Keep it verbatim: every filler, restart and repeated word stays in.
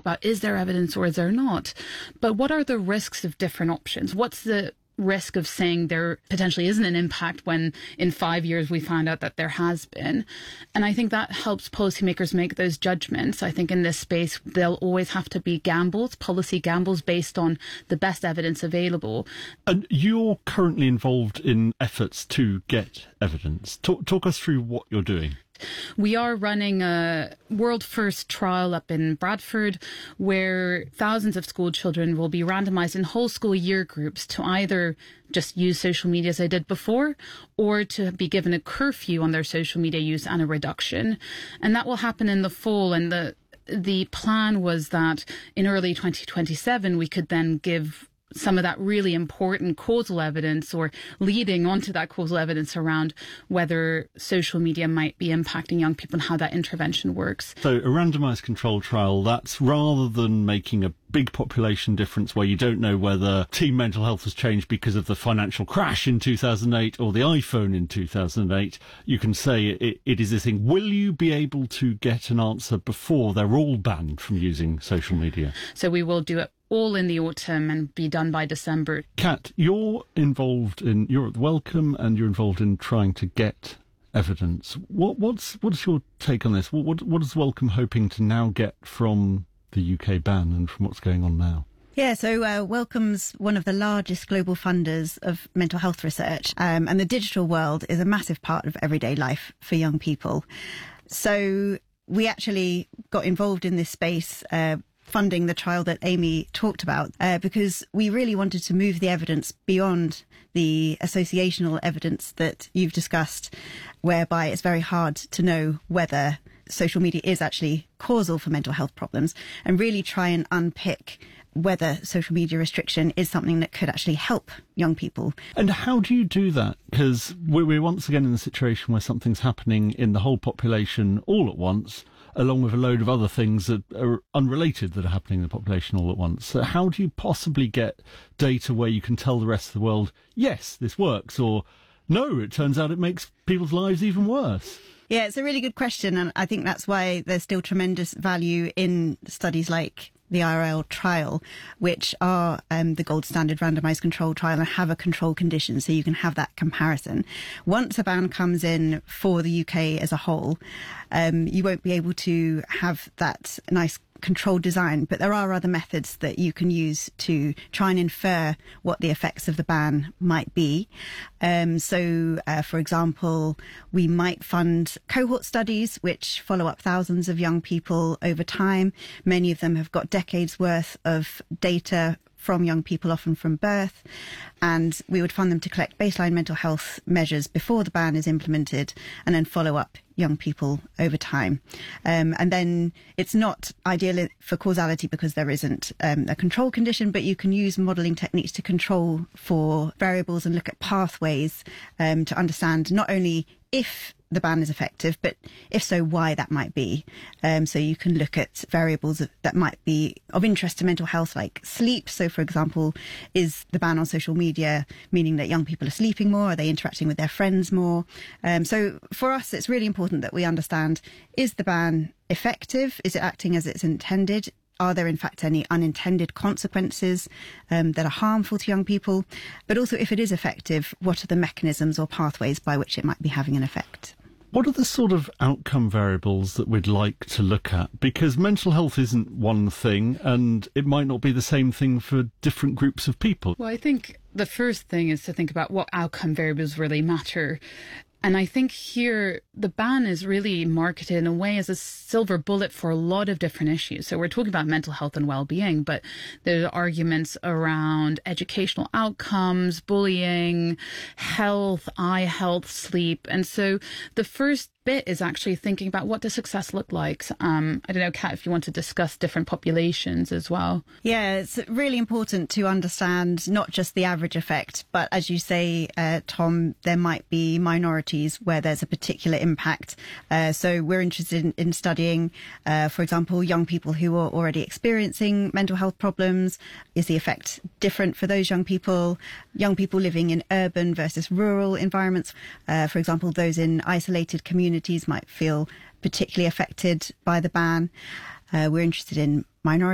about, is there evidence or is there not? But what are the risks of different options? What's the risk of saying there potentially isn't an impact when in five years we find out that there has been? And I think that helps policymakers make those judgments. I think in this space, there'll always have to be gambles, policy gambles based on the best evidence available. And you're currently involved in efforts to get evidence. Talk, talk us through what you're doing. We are running a world first trial up in Bradford where thousands of school children will be randomized in whole school year groups to either just use social media as they did before or to be given a curfew on their social media use and a reduction. And that will happen in the fall. And the the plan was that in early twenty twenty-seven, we could then give some of that really important causal evidence or leading onto that causal evidence around whether social media might be impacting young people and how that intervention works. So a randomised control trial, that's rather than making a big population difference where you don't know whether teen mental health has changed because of the financial crash in two thousand eight or the iPhone in two thousand eight, you can say it, it is this thing. Will you be able to get an answer before they're all banned from using social media? So we will do it all in the autumn and be done by December. Kat, you're involved in, you're at the Wellcome and you're involved in trying to get evidence. What, what's, what's your take on this? What, what, what is Wellcome hoping to now get from the U K ban and from what's going on now? Yeah, so uh, Wellcome's one of the largest global funders of mental health research, um, and the digital world is a massive part of everyday life for young people. So we actually got involved in this space uh, funding the trial that Amy talked about, uh, because we really wanted to move the evidence beyond the associational evidence that you've discussed, whereby it's very hard to know whether social media is actually causal for mental health problems, and really try and unpick whether social media restriction is something that could actually help young people. And how do you do that? Because we're once again in a situation where something's happening in the whole population all at once, along with a load of other things that are unrelated that are happening in the population all at once. So how do you possibly get data where you can tell the rest of the world, yes, this works, or no, it turns out it makes people's lives even worse? Yeah, it's a really good question, and I think that's why there's still tremendous value in studies like the I R L trial, which are um, the gold standard randomised control trial and have a control condition, so you can have that comparison. Once a ban comes in for the U K as a whole, um, you won't be able to have that nice controlled design, but there are other methods that you can use to try and infer what the effects of the ban might be. Um, so, uh, for example, we might fund cohort studies which follow up thousands of young people over time. Many of them have got decades worth of data from young people, often from birth, and we would fund them to collect baseline mental health measures before the ban is implemented and then follow up young people over time. Um, and then it's not ideal for causality because there isn't um, a control condition, but you can use modelling techniques to control for variables and look at pathways um, to understand not only if the ban is effective, but if so, why that might be. Um, so you can look at variables that might be of interest to mental health, like sleep. So, for example, is the ban on social media meaning that young people are sleeping more? Are they interacting with their friends more? Um, so for us, it's really important that we understand, is the ban effective? Is it acting as it's intended? Are there, in fact, any unintended consequences um, that are harmful to young people? But also, if it is effective, what are the mechanisms or pathways by which it might be having an effect? What are the sort of outcome variables that we'd like to look at? Because mental health isn't one thing, and it might not be the same thing for different groups of people. Well, I think the first thing is to think about what outcome variables really matter. And I think here the ban is really marketed in a way as a silver bullet for a lot of different issues. So we're talking about mental health and well-being, but there are arguments around educational outcomes, bullying, health, eye health, sleep. And so the first bit is actually thinking about, what does success look like? Um, I don't know, Kat, if you want to discuss different populations as well. Yeah, it's really important to understand not just the average effect, but as you say, uh, Tom, there might be minorities where there's a particular impact. Uh, so we're interested in, in studying, uh, for example, young people who are already experiencing mental health problems. Is the effect different for those young people? Young people living in urban versus rural environments. Uh, for example, those in isolated communities might feel particularly affected by the ban. Uh, we're interested in minority